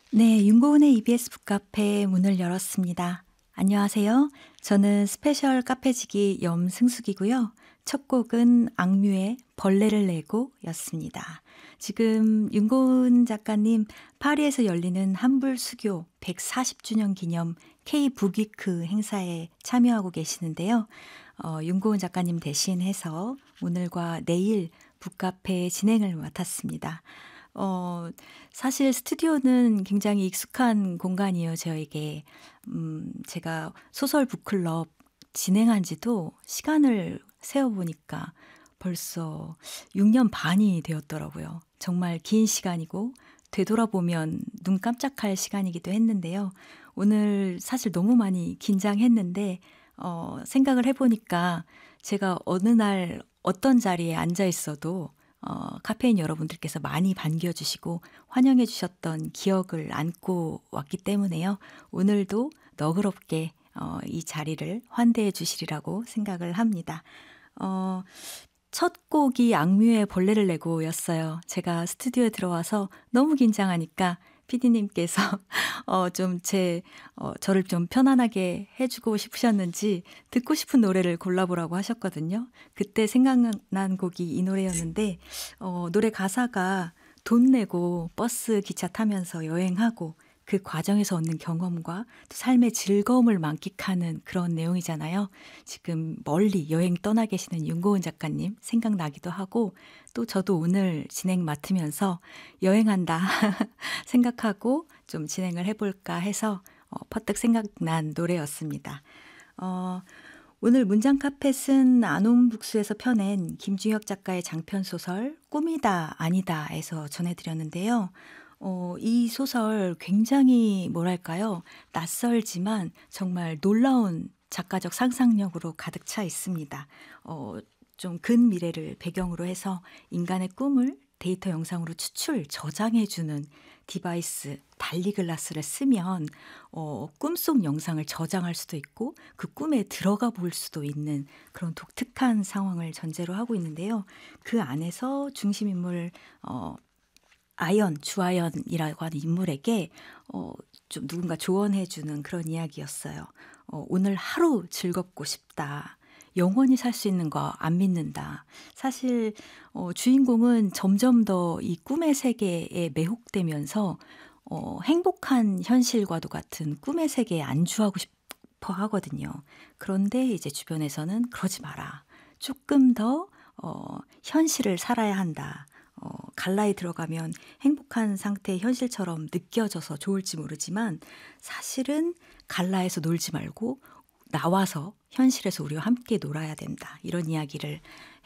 네, 윤고은의 EBS 북카페 문을 열었습니다. 안녕하세요. 저는 스페셜 카페지기 염승숙이고요. 첫 곡은 악뮤의 벌레를 내고 였습니다. 지금 윤고은 작가님 파리에서 열리는 한불수교 140주년 기념 K 북위크 행사에 참여하고 계시는데요. 윤고은 작가님 대신해서 오늘과 내일 북카페 진행을 맡았습니다. 어 사실 스튜디오는 굉장히 익숙한 공간이에요, 저에게. 제가 소설 북클럽 진행한 지도 시간을 세어 보니까 벌써 6년 반이 되었더라고요. 정말 긴 시간이고 되돌아보면 눈 깜짝할 시간이기도 했는데요. 오늘 사실 너무 많이 긴장했는데 생각을 해 보니까 제가 어느 날 어떤 자리에 앉아 있어도 카페인 여러분들께서 많이 반겨 주시고 환영해 주셨던 기억을 안고 왔기 때문에요. 오늘도 너그럽게 이 자리를 환대해 주시리라고 생각을 합니다. 어 첫 곡이 악뮤의 벌레를 내고였어요. 제가 스튜디오에 들어와서 너무 긴장하니까 피디님께서 저를 좀 편안하게 해 주고 싶으셨는지 듣고 싶은 노래를 골라 보라고 하셨거든요. 그때 생각난 곡이 이 노래였는데 노래 가사가 돈 내고 버스 기차 타면서 여행하고 그 과정에서 얻는 경험과 또 삶의 즐거움을 만끽하는 그런 내용이잖아요. 지금 멀리 여행 떠나 계시는 윤고은 작가님 생각나기도 하고 또 저도 오늘 진행 맡으면서 '여행한다.' 생각하고 좀 진행을 해 볼까 해서 퍼뜩 생각난 노래였습니다. 어 오늘 문장 카펫은 아놈북스에서 펴낸 김중혁 작가의 장편 소설 꿈이다 아니다에서 전해 드렸는데요. 이 소설 굉장히 뭐랄까요? 낯설지만 정말 놀라운 작가적 상상력으로 가득 차 있습니다. 좀 근미래를 배경으로 해서 인간의 꿈을 데이터 영상으로 추출, 저장해 주는 디바이스 달리글라스를 쓰면 꿈속 영상을 저장할 수도 있고 그 꿈에 들어가 볼 수도 있는 그런 독특한 상황을 전제로 하고 있는데요. 그 안에서 중심 인물 주아연이라고 하는 인물에게 좀 누군가 조언해 주는 그런 이야기였어요. "오늘 하루 즐겁고 싶다. 영원히 살 수 있는 거 안 믿는다." 사실 주인공은 점점 더 이 꿈의 세계에 매혹되면서 행복한 현실과도 같은 꿈의 세계에 안주하고 싶어 하거든요. 그런데 이제 주변에서는 "그러지 마라. 조금 더 현실을 살아야 한다." 갈라에 들어가면 행복한 상태의 현실처럼 느껴져서 좋을지 모르지만 사실은 갈라에서 놀지 말고 나와서 현실에서 우리와 함께 놀아야 된다. 이런 이야기를